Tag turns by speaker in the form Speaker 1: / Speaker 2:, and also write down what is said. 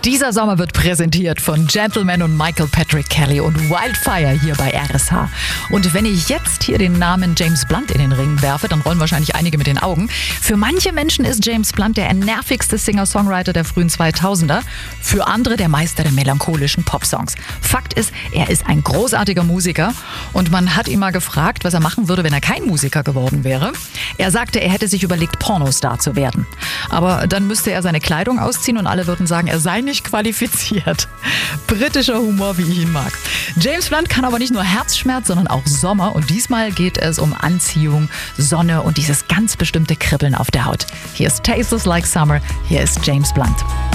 Speaker 1: Dieser Sommer wird präsentiert von Gentleman und Michael Patrick Kelly und Wildfire hier bei RSH. Und wenn ich jetzt hier den Namen James Blunt in den Ring werfe, dann rollen wahrscheinlich einige mit den Augen. Für manche Menschen ist James Blunt der nervigste Singer-Songwriter der frühen 2000er. Für andere der Meister der melancholischen Popsongs. Fakt ist, er ist ein großartiger Musiker und man hat ihn mal gefragt, was er machen würde, wenn er kein Musiker geworden wäre. Er sagte, er hätte sich überlegt, Pornostar zu werden. Aber dann müsste er seine Kleidung ausziehen und alle würden sagen, er sei nicht qualifiziert. Britischer Humor, wie ich ihn mag. James Blunt kann aber nicht nur Herzschmerz, sondern auch Sommer. Und diesmal geht es um Anziehung, Sonne und dieses ganz bestimmte Kribbeln auf der Haut. Hier ist Tastes Like Summer. Hier ist James Blunt.